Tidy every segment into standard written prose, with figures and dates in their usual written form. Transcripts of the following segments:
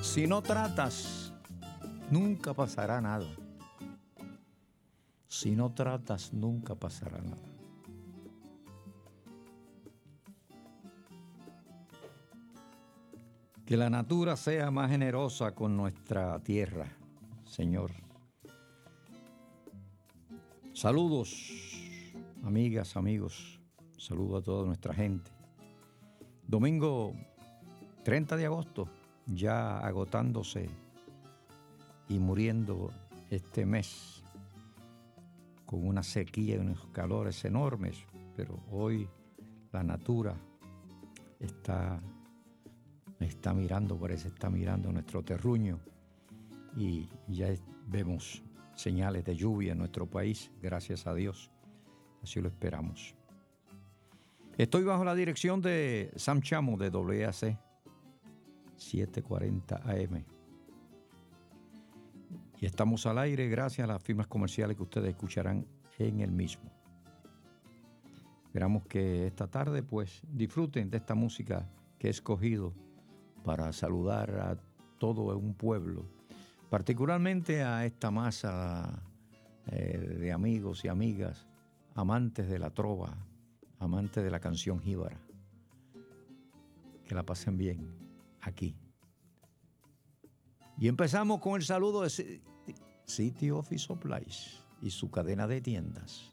Si no tratas, nunca pasará nada. Si no tratas, nunca pasará nada. Que la natura sea más generosa con nuestra tierra, Señor. Saludos, amigas, amigos. Saludos a toda nuestra gente. Domingo 30 de agosto, ya agotándose y muriendo este mes con una sequía y unos calores enormes, pero hoy la natura está mirando, parece está mirando nuestro terruño y ya vemos señales de lluvia en nuestro país, gracias a Dios, así lo esperamos. Estoy bajo la dirección de Sam Chamo de WAC 740 AM. Y estamos al aire gracias a las firmas comerciales que ustedes escucharán en el mismo. Esperamos que esta tarde pues disfruten de esta música que he escogido para saludar a todo un pueblo, particularmente a esta masa de amigos y amigas, amantes de la trova, amantes de la canción jíbara. Que la pasen bien aquí. Y empezamos con el saludo de City Office Supplies y su cadena de tiendas.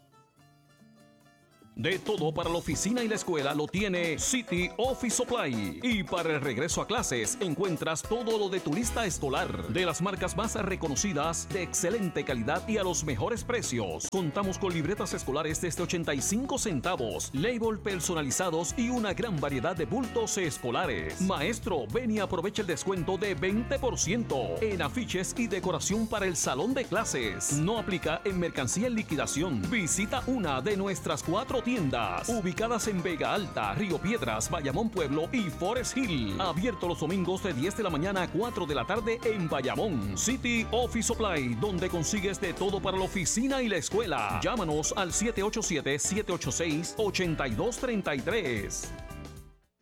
De todo para la oficina y la escuela lo tiene City Office Supply. Y para el regreso a clases encuentras todo lo de tu lista escolar, de las marcas más reconocidas, de excelente calidad y a los mejores precios. Contamos con libretas escolares desde 85 centavos, label personalizados y una gran variedad de bultos escolares. Maestro, ven y aprovecha el descuento de 20% en afiches y decoración para el salón de clases. No aplica en mercancía en liquidación. Visita una de nuestras 4 tiendas ubicadas en Vega Alta, Río Piedras, Bayamón Pueblo y Forest Hill. Abierto los domingos de 10 de la mañana a 4 de la tarde en Bayamón. City Office Supply, donde consigues de todo para la oficina y la escuela. Llámanos al 787-786-8233.